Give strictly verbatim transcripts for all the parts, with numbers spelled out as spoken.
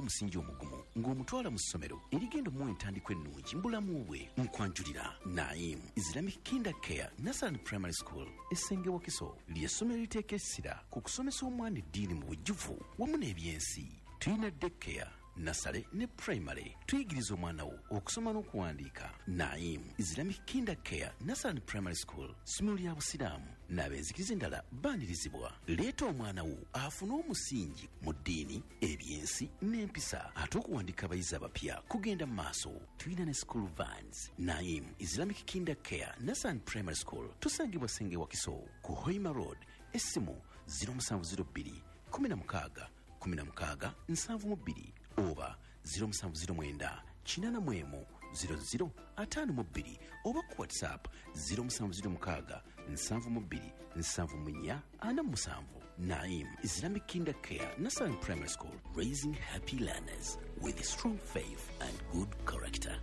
n'omusingi omugumu ng'omutwala mu ssomero erigenda omuwa entandikwa ennungi mu bulamu bwe. Nkwanjulira Naim Islamic Kinder Care Nursery and Primary School Essenge Wakiso ly'essomero eriteeka essira ku kusomesa omwana eddiini mu bujjuvu wamu n'ebyensi. Tuyina daycare, nasale ne primary. Tuyigiriza omwana wo okusoma n'okuwandiika. Naim Islamic Kinder Care Nursery and Primary School ssomero lya busiraamu n'abenzikiriza endala baanirizibwa. Leeta omwana wo afune omusingi mu ddiini, ebyensi n'empisa, ate okuwandiika abayizi abapya kugenda mu maaso. Tuyina ne school vans. Naim Islamic Kinder Care Nursery and Primary School tusangibwa Ssenge Wakiso ku Hoima Road. Essimu zero seven zero two one six kumi na mukaaga nsanvu mu bbiri oba zero seven zero nine kinana mu emu zero zero ataano mu bbiri oba ku WhatsApp zero seven zero mukaaga nsanvu mu bbiri nsanvu mu nnya ana mu musanvu. Naim Islamic Kinder Care Nursery and Primary School, raising happy learners with strong faith and good character.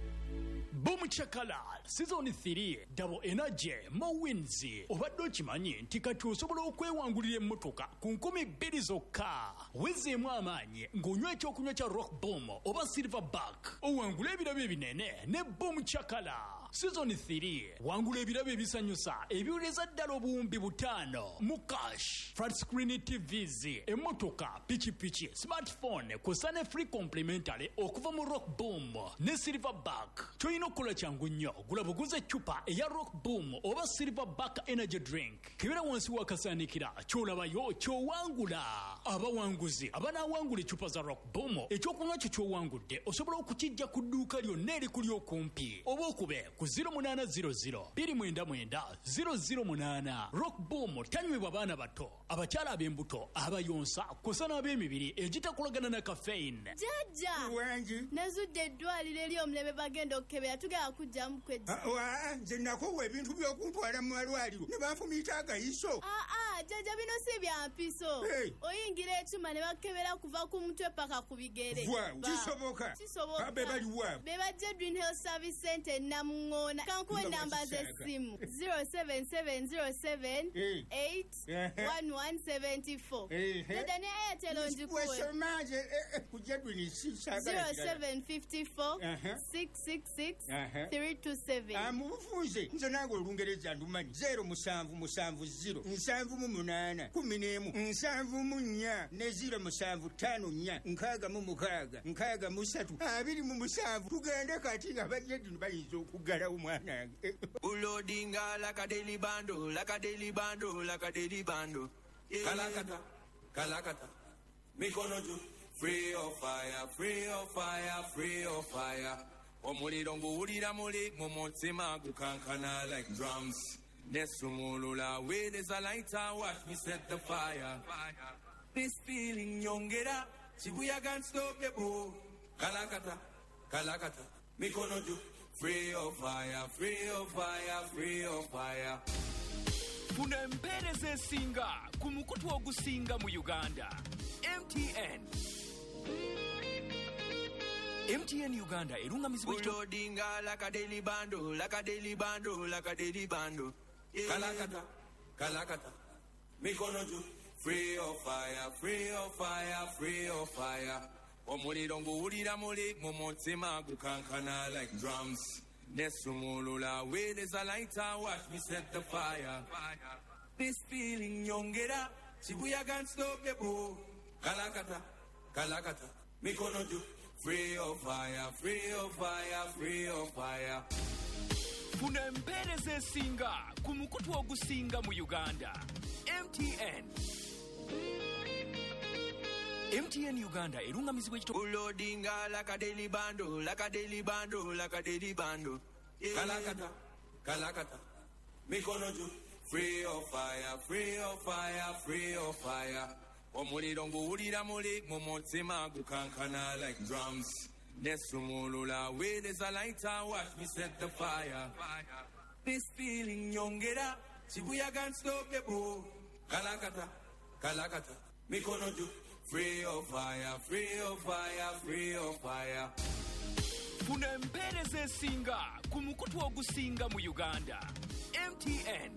Boom Chakala Season three Double Energy Mo Wins obadde okimanyi nti kati osobola okwewangulira emmotoka ku nkumi bbiri zokka. Wezeemu amaanyi ng'onywa ekyokunywa kya Rock Boom oba Silverback owangula ebirabo ebinene ne Boom Chakala. Season three wangula ebirabo ebisanyusa ebiwuleza ddala obuwumbi butaano mu cash, flat screen T Vs, emmotoka, pikipiki, smartphone kw'ossa ne free complimentary okuva mu Rock Boom ne Silverback. Choino okola kyangu nnyo, gula buguze eccupa eya Rock Boom oba Silverback energy drink. Kibera wansi wakasaanikira ky'olabayo ky'owangula. Abawanguzi abanaawangula eccupa za Rock Boom ekyokunywa kyo ky'owangudde osobola okukijja ku dduuka lyonna erikuli okumpi oba okube ku zero eight zero zero two nine nine zero zero eight. Rock Boom tanywebwa baana bato, abakyala ab'embuto, abayonsa kw'ossa n'ab'emibiri egitakolagana na caffeine. Jjajja wangi nazudde eddwaliro eri omulebe bagenda okukebera tugenda kujjamu kwejja. Wa nze nakowa ebintu by'okuntwala mu malwaliro ne banfumita agayiso. Aa jjajja bino si bya mpiso. Hey. Oyingira ekyuma ne bakebera kuva ku mutwe paka ku bigere. Wa kisoboka kisoboka abe bali wa be bajja Dream Health Service Center Namungoona. Kankuwe namba z'essimu zero seven seven zero seven eight one one seven four. Dada ne Airtel onjikuwe wesomaje kujja Dream sisagala zero seven five four six six six three two seven. amubufunze nze nange olungereza ndumanyi zero musanvu musanvu zero nsanvu mu munaana kumi n'emu nsanvu mu nnya ne zero musanvu ttaano nnya nkaaga mu mukaaga nkaaga mu ssatu abiri mu musanvu. Tugende kati nga bajja dino bayinza okuggalawo mwanange. Ulodinga like a daily bando, like a daily bando, like a daily bando. Yeah. Kalakata, kalakata, mikono juu. Free of fire, free of fire, free of fire. Omuliro nguwulira muli mu mutima gukankana like drums. Nesumulula where there's a lighter, watch me set the fire. This feeling nyongera, chibuya can't stop the boom. Kalakata, kalakata, mikono juu. Free of fire, free of fire, free of fire. Funa empeereza esinga ku mukutu ogusinga mu Uganda. M T N M T N Uganda erungamizibwa Ulodinga like a daily bando, like a daily bando, like a daily bando. Yeah. Kalakata, kalakata, mikono juu. Free of fire, free of fire, free of fire. Omuliro nguwulira muli mu mutima gukankana like drums. Nesumulula where there's a lighter, watch me set the fire. This feeling nyongera, chibuya can't stop the boom. Kalakata, kalakata, mikono juu. Free of fire, free of fire, free of fire. Funa empeereza esinga ku mukutu ogusinga mu Uganda. M T N M T N Uganda erungamizibwa ekito. Ulodinga like a daily bando, like a daily bando, like a daily bando. Yeah. Kalakata, kalakata, mikono juu. Free of fire, free of fire, free of fire. Omuliro nguwulira muli mu mutima gukankana like drums. Nesumulula where there's a lighter, watch me set the fire. This feeling nyongera, chibuya can't stop the boom. Kalakata, kalakata, mikono juu. Free of fire, free of fire, free of fire. Funa empeereza esinga ku mukutu ogusinga mu Uganda. M T N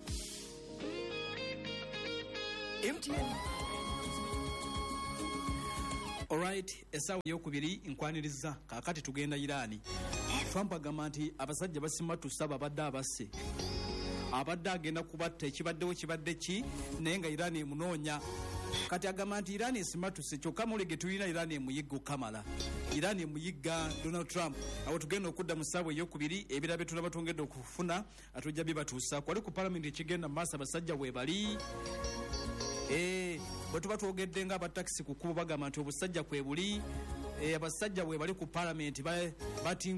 M T N Alright, essaawa eyokubiri nkwaniriza kaakati tugenda Irani. Trump agamba nti abasajja basimatusa babadde abasse. Abadde agenda kubatta ekibaddewo kibadde ki naye nga Irani emunoonya. Kati agamba nti Irani esimatuse kyokka mulege tulina Irani emuyigga okamala. Irani emuyigga Donald Trump. Awo tugenda okudda mu ssaawa eyokubiri ebirabe tulaba twongedde okufuna atujja bibatuusa. Kwali ku palamenti ekigenda mu maaso abasajja weebali. Eh, bwe tuba twogedde nga abatakisi ku kkubo bagamba nti obusajja kwe buli. Eh, abasajja weebali ku palamenti bati